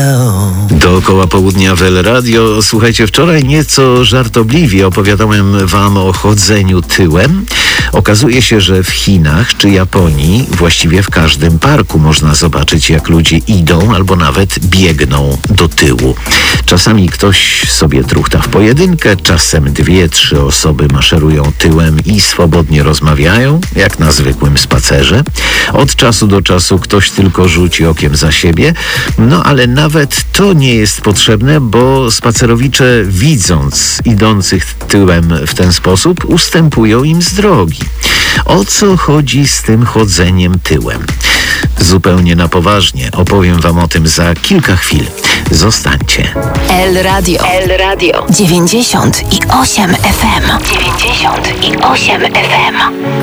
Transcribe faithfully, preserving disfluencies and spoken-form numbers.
Dookoła południa w El Radio. Słuchajcie, wczoraj nieco żartobliwie opowiadałem wam o chodzeniu tyłem. Okazuje się, że w Chinach czy Japonii właściwie w każdym parku można zobaczyć, jak ludzie idą albo nawet biegną do tyłu. Czasami ktoś sobie truchta w pojedynkę, czasem dwie, trzy osoby maszerują tyłem i swobodnie rozmawiają, jak na zwykłym spacerze. Od czasu do czasu ktoś tylko rzuci okiem za siebie, no ale nawet to nie jest potrzebne, bo spacerowicze, widząc idących tyłem w ten sposób, ustępują im z drogi. O co chodzi z tym chodzeniem tyłem? Zupełnie na poważnie opowiem wam o tym za kilka chwil. Zostańcie. El Radio. El Radio. dziewięćdziesiąt i osiem F M. dziewięćdziesiąt i osiem F M.